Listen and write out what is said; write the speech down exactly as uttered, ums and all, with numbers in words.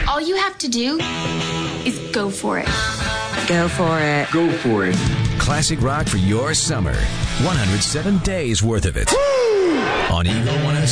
All you have to do is go for it. Go for it. Go for it. Classic rock for your summer. one hundred seven days worth of it. Woo! On Eagle one oh